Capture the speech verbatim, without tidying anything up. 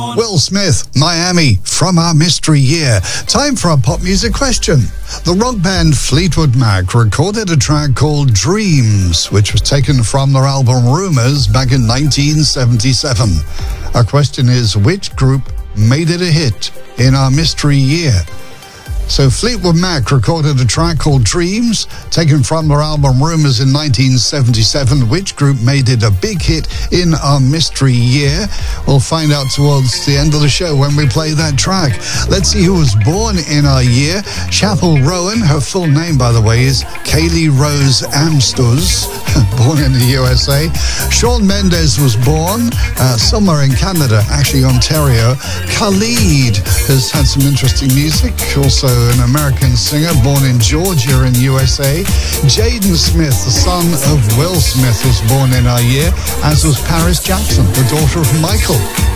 Will Smith, Miami, from our mystery year. Time for a pop music question. The rock band Fleetwood Mac recorded a track called Dreams, which was taken from their album Rumours back in nineteen seventy-seven. Our question is, which group made it a hit in our mystery year? So Fleetwood Mac recorded a track called Dreams, taken from their album Rumours in nineteen seventy-seven. Which group made it a big hit in our mystery year? We'll find out towards the end of the show when we play that track. Let's see who was born in our year. Chapel Rowan, her full name, by the way, is Kaylee Rose Amstutz, born in the U S A. Shawn Mendes was born uh, somewhere in Canada, actually Ontario. Khalid has had some interesting music, also an American singer born in Georgia in U S A. Jaden Smith, the son of Will Smith, was born in our year, as was Paris Jackson, the daughter of Michael.